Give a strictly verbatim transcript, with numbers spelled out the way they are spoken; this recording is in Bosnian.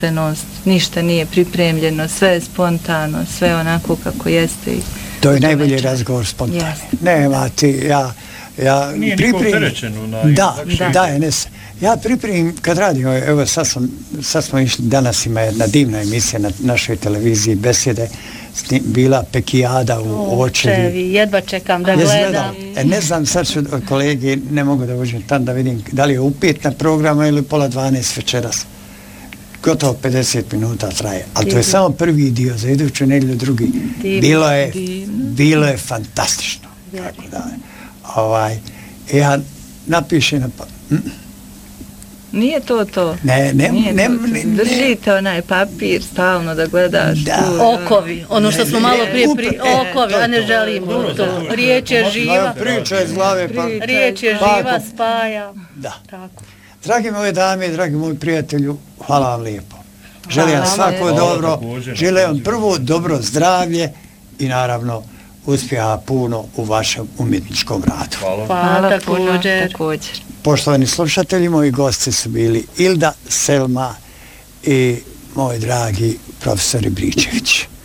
ništa nije pripremljeno, sve je spontano, sve onako kako jeste. To je najbolji razgovor spontano. Nema ti, ja... Ja nije niko opterećeno na... Da, da, da, Enes. Ja pripremim, kad radim, evo sad, sam, sad smo išli, danas ima jedna divna emisija na našoj televiziji, besjede, bila Pekijada u Očevi. Očevi, jedva čekam da gledam. E, ne znam, sad ću od kolege, ne mogu da uđem tam da vidim da li je u pet na programa ili pola dvanaest večeras. Gotovo pedeset minuta traje, ali to je samo prvi dio, za iduću nedjelju drugi. Bilo je, bilo je fantastično. Tako da je. Ovaj, ja napišem na pa... Nije to to. Ne, ne, Nije ne, to. ne. Držite onaj papir stalno da gledaš. Da. Tu, okovi, ono što smo ne, malo prije pri... e, okovi, a ne želimo to. to. Riječ je živa. Priča iz glave, pa... Riječ je živa, spaja. Da. Tako. Dragi moje dame, dragi moji prijatelju, hvala vam lijepo. Želim vam svako dobro, želim vam prvo dobro zdravlje i naravno uspjeha puno u vašem umjetničkom radu. Hvala. Hvala također. također. Poštovani slušatelji, moji gosti su bili Ilda, Selma i moj dragi profesor Ibričević.